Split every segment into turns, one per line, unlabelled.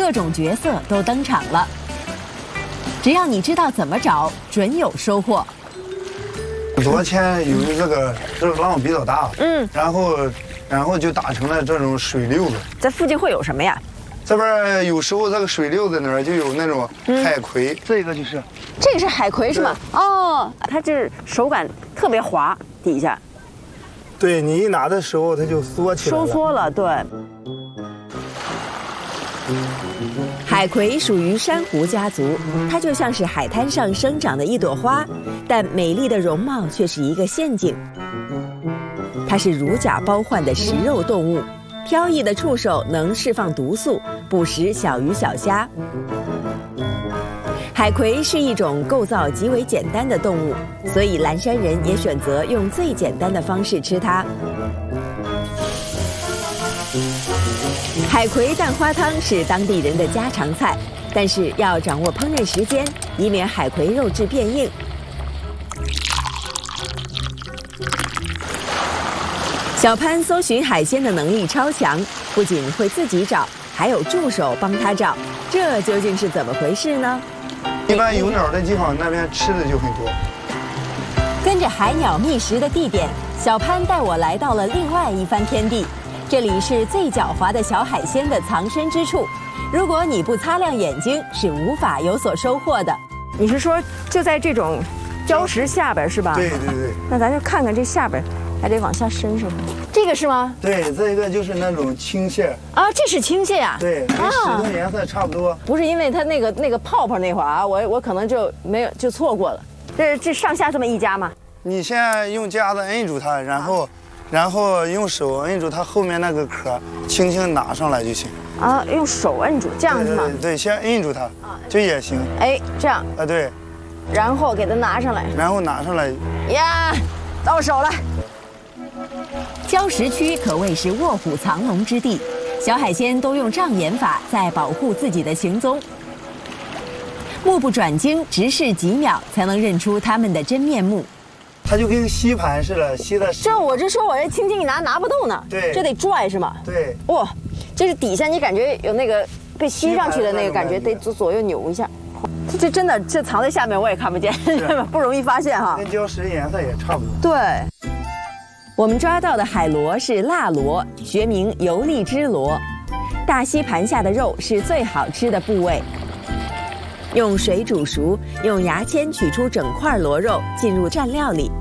各种角色都登场了。只要你知道怎么找，准有收获。
昨天有这个浪比较大，然后就打成了这种水溜子。
在附近会有什么呀？
这边有时候这个水溜子那儿就有那种海葵，这个就是，
这个是海葵是吗？哦，它这手感特别滑，底下。
对你一拿的时候它就缩起来了，
收缩了，对。
海葵属于珊瑚家族，它就像是海滩上生长的一朵花，但美丽的容貌却是一个陷阱。它是如假包换的食肉动物，飘逸的触手能释放毒素，捕食小鱼小虾。海葵是一种构造极为简单的动物，所以蓝山人也选择用最简单的方式吃它。海葵蛋花汤是当地人的家常菜，但是要掌握烹饪时间，以免海葵肉质变硬。小潘搜寻海鲜的能力超强，不仅会自己找，还有助手帮他找，这究竟是怎么回事呢？
一般有鸟的地方，那边吃的就很多。
跟着海鸟觅食的地点，小潘带我来到了另外一番天地。这里是最狡猾的小海鲜的藏身之处，如果你不擦亮眼睛，是无法有所收获的。
你是说就在这种礁石下边是吧？
对对对。
那咱就看看这下边，还得往下伸是吧？这个是吗？
对，这个就是那种青蟹
啊，这是青蟹呀。
对，跟石头颜色差不多。
不是因为它那个泡泡那会儿啊，我可能就没有就错过了。这上下这么一夹吗？
你现在用夹子摁住它，然后用手摁住它后面那个壳，轻轻拿上来就行。
啊，用手摁住，这样是吗？
对，先摁住它，就也行。
哎，这样。
啊，对。
然后给它拿上来。
然后拿上来。
呀，到手了。
礁石区可谓是卧虎藏龙之地，小海鲜都用障眼法在保护自己的行踪。目不转睛，直视几秒，才能认出它们的真面目。
它就跟吸盘似的，吸的。
我这轻轻一拿不动呢。
对，
这得拽是吗？
对。
哇，这是底下你感觉有那个被吸上去的那个感觉，得左右扭一下。这真的这藏在下面我也看不见，不容易发现哈。
跟礁石颜色也差不多。
对。
我们抓到的海螺是辣螺，学名游荔枝螺。大吸盘下的肉是最好吃的部位。用水煮熟，用牙签取出整块螺肉，进入蘸料里。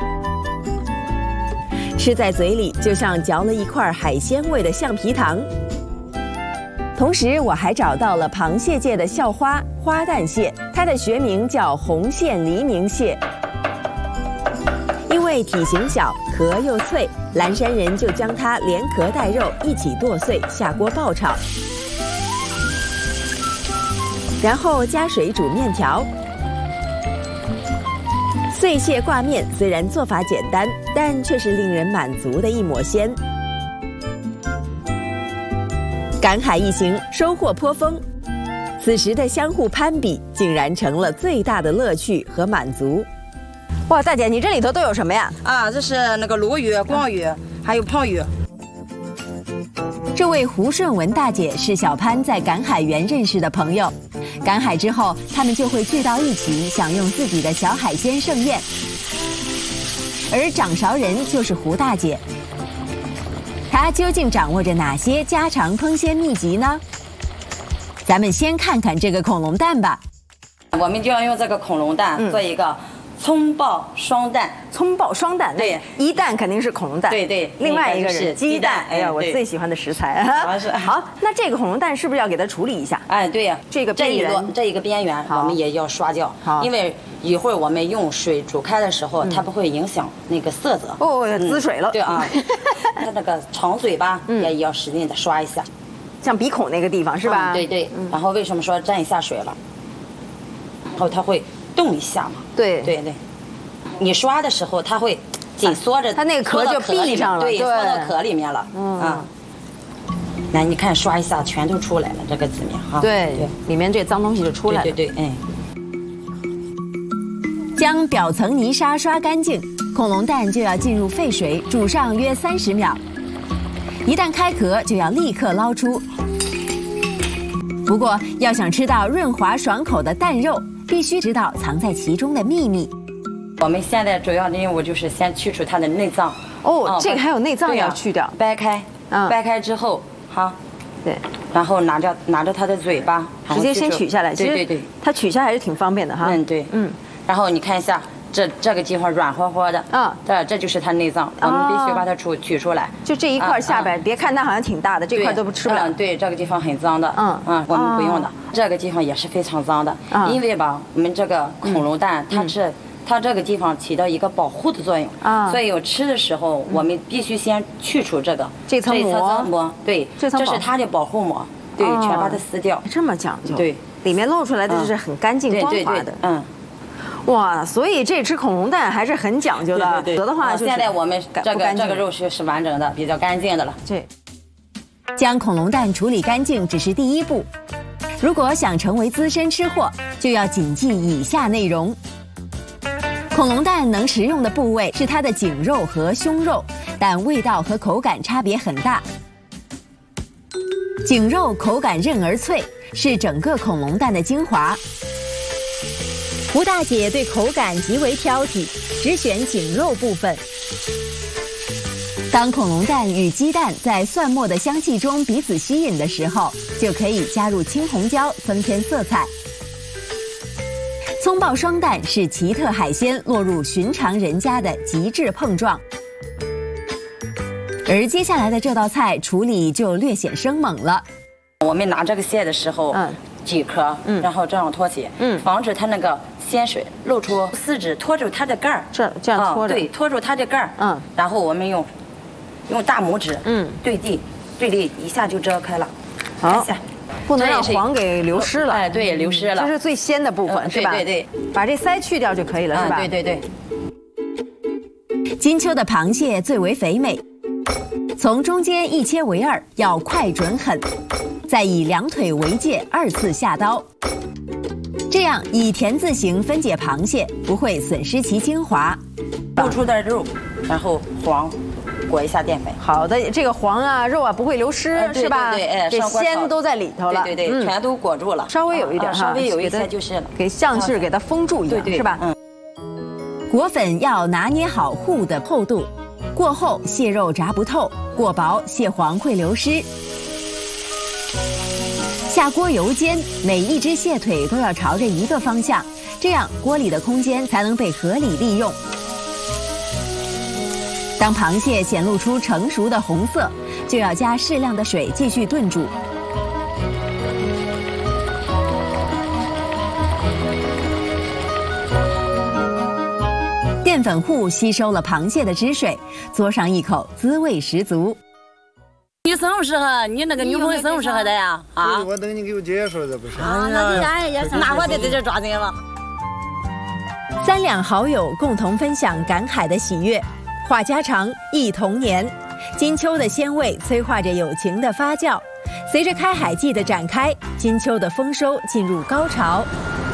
吃在嘴里就像嚼了一块海鲜味的橡皮糖。同时，我还找到了螃蟹界的校花花旦蟹，它的学名叫红线黎明蟹。因为体型小，壳又脆，蓝山人就将它连壳带肉一起剁碎，下锅爆炒。然后加水煮面条。碎蟹挂面虽然做法简单，但却是令人满足的一抹鲜。赶海一行收获颇丰，此时的相互攀比竟然成了最大的乐趣和满足。
哇，大姐，你这里头都有什么呀？
啊，这是那个鲈鱼、光鱼，还有胖鱼。
这位胡顺文大姐是小潘在赶海园认识的朋友，赶海之后，他们就会聚到一起，享用自己的小海鲜盛宴。而掌勺人就是胡大姐，她究竟掌握着哪些家常烹鲜秘籍呢？咱们先看看这个恐龙蛋吧。
我们就要用这个恐龙蛋做一个葱爆双蛋。
葱爆双蛋，
对，
一蛋肯定是恐龙蛋，
对对，
另外一个是鸡蛋。哎呀，我最喜欢的食材。好，那这个恐龙蛋是不是要给它处理一下？
哎，对呀，
这个边缘，
这一个边缘我们也要刷掉，因为一会儿我们用水煮开的时候，它不会影响那个色泽。
哦，滋水了。
对啊，它那个长嘴巴也要使劲的刷一下，
像鼻孔那个地方是吧？
对对。然后为什么说沾一下水了？然后它会动一下嘛。
对
对对。你刷的时候，它会紧缩着，
它那个壳就闭上了，
对，缩到壳里面了。来，你看刷一下，全都出来了，这个字面哈。
对，里面这脏东西就出来了。
对对对，
将表层泥沙刷干净，恐龙蛋就要进入沸水煮上约30秒。一旦开壳，就要立刻捞出。 不过，要想吃到润滑爽口的蛋肉，必须知道藏在其中的秘密。
我们现在主要的任务就是先去除它的内脏。
哦，这个还有内脏要去掉。
掰开，掰开之后，哈，
对，
然后拿着它的嘴巴，
直接先取下来。
对对，
它取下来还是挺方便的哈。
对，然后你看一下。这个地方软和和的，这就是它内脏，我们必须把它取出来。
就这一块下边，别看它好像挺大的，这块都吃不了。
对，这个地方很脏的，我们不用的。这个地方也是非常脏的，因为吧，我们这个恐龙蛋它这个地方起到一个保护的作用，所以吃的时候我们必须先去除这层膜，对，这是它的保护膜，对，全把它撕掉。
这么讲究，
对，
里面露出来的就是很干净光滑的，哇，所以这吃恐龙蛋还是很讲究的。
对
的话，
现在我们这个肉是完整的，比较干净的了。
对，
将恐龙蛋处理干净只是第一步，如果想成为资深吃货，就要谨记以下内容。恐龙蛋能食用的部位是它的颈肉和胸肉，但味道和口感差别很大。颈肉口感韧而脆，是整个恐龙蛋的精华。胡大姐对口感极为挑剔，只选颈肉部分。当恐龙蛋与鸡蛋在蒜末的香气中彼此吸引的时候，就可以加入青红椒增添色彩。葱爆双蛋是奇特海鲜落入寻常人家的极致碰撞。而接下来的这道菜处理就略显生猛了。
我们拿这个蟹的时候，几颗，然后这样托起，防止它那个鲜水露出四指，托住它的盖儿，
这样托着，
对，托住它的盖儿，然后我们用大拇指，对地一下就遮开了，
好，不能让黄给流失了，
对，流失了，
这是最鲜的部分，是吧？
对，
把这鳃去掉就可以了，是吧？
对。
金秋的螃蟹最为肥美，从中间一切为二，要快准狠，再以两腿为界2次下刀，这样以田字形分解螃蟹，不会损失其精华。
露出点肉，然后黄裹一下淀粉。
好的，这个黄啊肉啊不会流失，是吧？
对，
这鲜都在里头了。
对，全都裹住了。
稍微有一点，
稍微有一些就是了，
给像是给它封住一样，是吧？
裹粉要拿捏好糊的厚度，过厚蟹肉炸不透，过薄蟹黄会流失。下锅油煎，每一只蟹腿都要朝着一个方向，这样锅里的空间才能被合理利用。当螃蟹显露出成熟的红色，就要加适量的水继续炖煮。淀粉糊吸收了螃蟹的汁水，嘬上一口，滋味十足。
你什么时候？你那个女朋友什么时候的呀？
我等你给我介绍这不是？
那我得在这抓紧了。
3两好友共同分享赶海的喜悦，话家常，忆童年。金秋的鲜味催化着友情的发酵，随着开海季的展开，金秋的丰收进入高潮。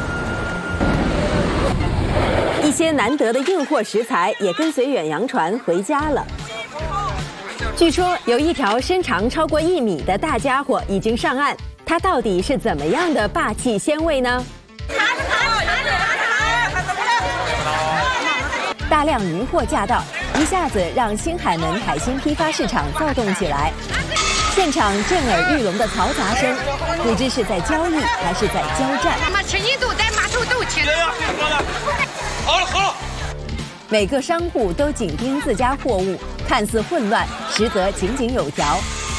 一些难得的运货食材也跟随远洋船回家了。据说有一条身长超过1米的大家伙已经上岸，它到底是怎么样的霸气鲜味呢？大量渔货驾到，一下子让星海门海鲜批发市场躁动起来。现场震耳欲聋的嘈杂声，不知是在交易还是在交战。好了。每个商户都紧盯自家货物，看似混乱，实则井井有条。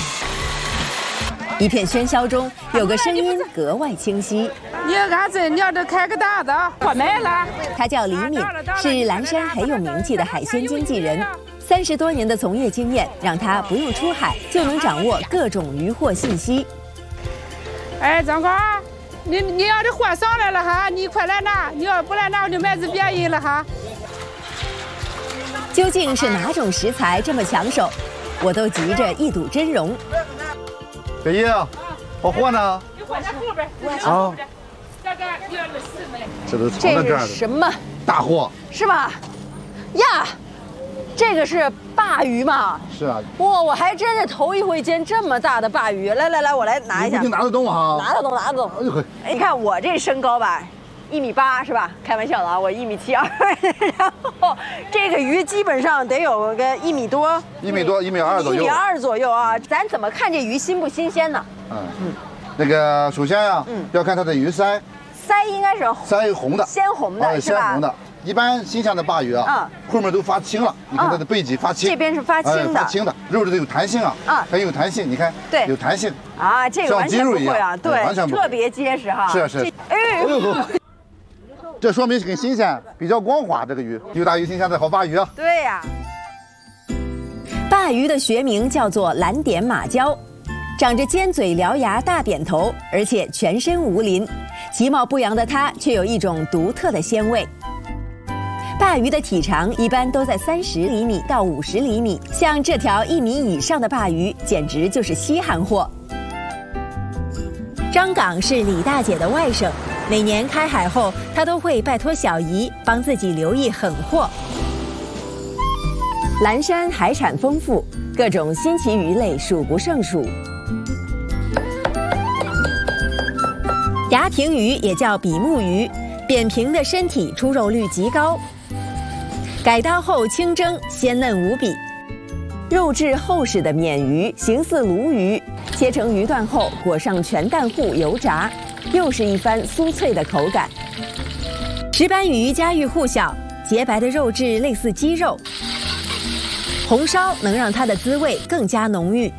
一片喧嚣中，有个声音格外清晰。
你俺这娘都开个大的，我买了。
他叫李敏，是蓝山很有名气的海鲜经纪人。30多年的从业经验，让他不用出海就能掌握各种渔获信息。
哎，张光，你要这货上来了哈，你快来拿，你要不来拿我就卖子便宜了哈。
究竟是哪种食材这么抢手？我都急着一睹真容。
北爷，我货呢？
你货在后边。
啊。这都藏在这儿了。
这是什么？
大货。
是吧？呀， 这个是鲅鱼吗？
是啊。
哇，我还真是头一回见这么大的鲅鱼。来，我来拿一下。
你拿得动啊？
拿得动。
哎呦呵！
你看我这身高吧，1.8米是吧？开玩笑的啊，我1.72米。然后这个鱼基本上得有个1米多
，1米多，1.2米左右。
1.2米左右啊。咱怎么看这鱼新不新鲜呢？
那个首先呀，要看它的鱼鳃。
鳃应该是
鳃红的，
鲜红的是吧？
鲜红的。一般新鲜的鲅鱼啊，后面都发青了。你看它的背脊发青，
这边是发青的，
发青的，肉质都有弹性啊，很有弹性。你看，
对，
有弹性
啊，这个完全不会啊，对，
完全不会，
特别结实哈。
是。哎呦，这说明很新鲜，比较光滑。这个鱼又大又新鲜的好鲅鱼啊。
对呀。
鲅鱼的学名叫做蓝点马鲛。长着尖嘴獠牙大扁头，而且全身无鳞，其貌不扬的它却有一种独特的鲜味。鲅鱼的体长一般都在30厘米到50厘米，像这条1米以上的鲅鱼，简直就是稀罕货。张岗是李大姐的外甥，每年开海后，她都会拜托小姨帮自己留意狠货。蓝山海产丰富，各种新奇鱼类数不胜数。牙平鱼也叫比目鱼，扁平的身体出肉率极高，改刀后清蒸，鲜嫩无比。肉质厚实的免鱼形似鲈鱼，切成鱼段后裹上全蛋糊油炸，又是一番酥脆的口感。石斑鱼家喻户晓，洁白的肉质类似鸡肉，红烧能让它的滋味更加浓郁。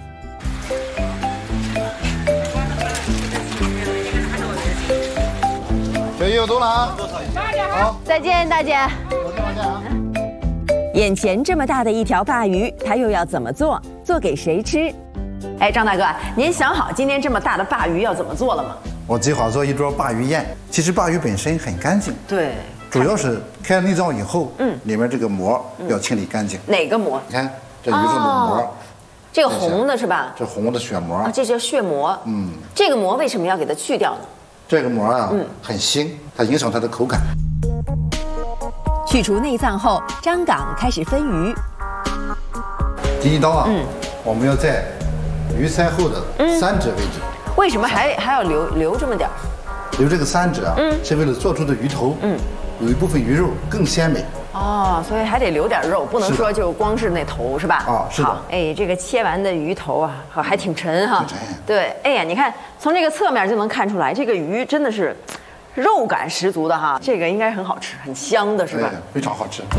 小鱼有多了啊！
好，再见，大姐。
再见啊！
眼前这么大的一条鲅鱼，它又要怎么做？做给谁吃？
哎，张大哥，您想好今天这么大的鲅鱼要怎么做了吗？
我计划做一桌鲅鱼宴。其实鲅鱼本身很干净，
对，
主要是开了内脏以后，里面这个膜要清理干净。
哪个膜？
你看这鱼是卤膜，
这个红的是吧？
这红的血膜
啊，这叫血膜。这个膜为什么要给它去掉呢？
这个膜啊，很腥，它影响它的口感。
去除内脏后，张岗开始分鱼。
第一刀啊，我们要在鱼鳃后的3指位置。
为什么还要留这么点儿？
留这个3指啊，是为了做出的鱼头，有一部分鱼肉更鲜美。
哦，所以还得留点肉，不能说就光是那头是吧？
啊，是的。
好，哎，这个切完的鱼头啊，还挺沉哈。
挺沉。
对，哎呀，你看从这个侧面就能看出来，这个鱼真的是肉感十足的哈。这个应该很好吃，很香的是吧？
非常好吃。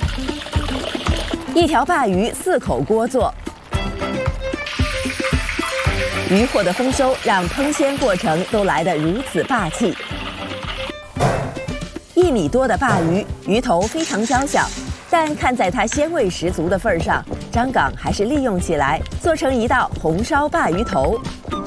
一条鲅鱼4口锅做。渔获的丰收让烹鲜过程都来得如此霸气。1米多的鲅鱼，鱼头非常娇小，但看在它鲜味十足的份上，张岗还是利用起来，做成一道红烧鲅鱼头。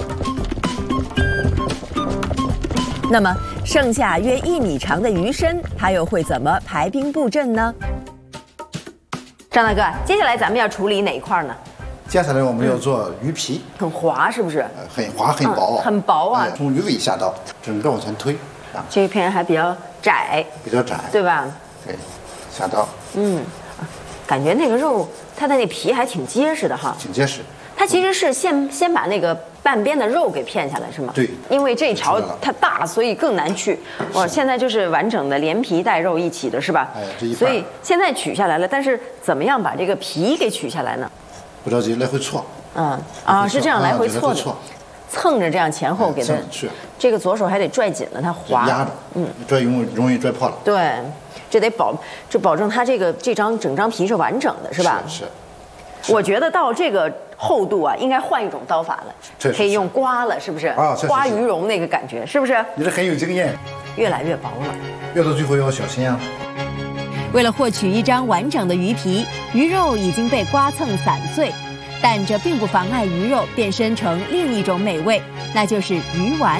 那么剩下约1米长的鱼身，它又会怎么排兵布阵呢？
张大哥，接下来咱们要处理哪一块呢？
接下来我们要做鱼皮，
很滑是不是？
很滑很薄，
很薄啊。
从鱼尾下刀，整个往前推。
这一片还比较窄，对吧？
对，下刀。
感觉那个肉，它的那皮还挺结实的哈。
挺结实。
它其实是先把那个半边的肉给片下来是吗？
对。
因为这一条它大，所以更难去。哇，现在就是完整的连皮带肉一起的是吧？
哎，这一块。
所以现在取下来了，但是怎么样把这个皮给取下来呢？
不着急，来回搓。
是这样来回搓的。蹭着这样前后给它，
是
这个左手还得拽紧了，它滑，
压着，拽容易拽破了。
对，这得保证它整张皮是完整的，是吧？
是。
我觉得到这个厚度啊，应该换一种刀法了，可以用刮了，是不是？
啊，
刮鱼蓉那个感觉，是不是？
你这很有经验。
越来越薄了，
越到最后要小心啊。
为了获取一张完整的鱼皮，鱼肉已经被刮蹭散碎。但这并不妨碍鱼肉变身成另一种美味，那就是鱼丸。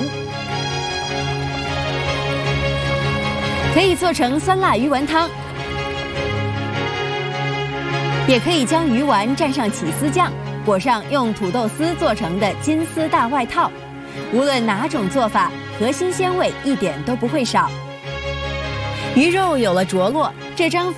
可以做成酸辣鱼丸汤，也可以将鱼丸蘸上起司酱，裹上用土豆丝做成的金丝大外套。无论哪种做法，核心鲜味一点都不会少。鱼肉有了着落，这张